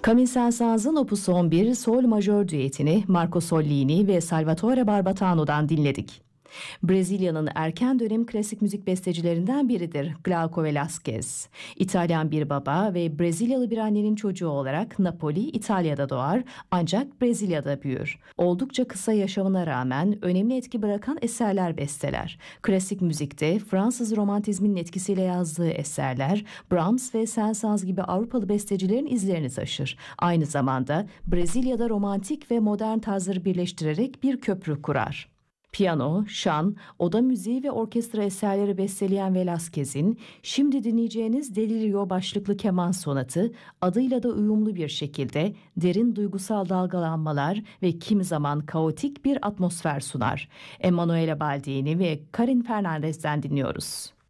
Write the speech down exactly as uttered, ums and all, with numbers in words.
Camille Saint-Saëns'ın Opus on bir Sol majör düetini Marco Sollini ve Salvatore Barbatano'dan dinledik. Brezilya'nın erken dönem klasik müzik bestecilerinden biridir Glauco Velasquez. İtalyan bir baba ve Brezilyalı bir annenin çocuğu olarak Napoli, İtalya'da doğar ancak Brezilya'da büyür. Oldukça kısa yaşamına rağmen önemli etki bırakan eserler besteler. Klasik müzikte Fransız romantizminin etkisiyle yazdığı eserler Brahms ve Saint-Saëns gibi Avrupalı bestecilerin izlerini taşır. Aynı zamanda Brezilya'da romantik ve modern tarzları birleştirerek bir köprü kurar. Piyano, şan, oda müziği ve orkestra eserleri besteleyen Velasquez'in şimdi dinleyeceğiniz Delirio başlıklı keman sonatı adıyla da uyumlu bir şekilde derin duygusal dalgalanmalar ve kimi zaman kaotik bir atmosfer sunar. Emanuele Baldini ve Karin Fernandez'den dinliyoruz.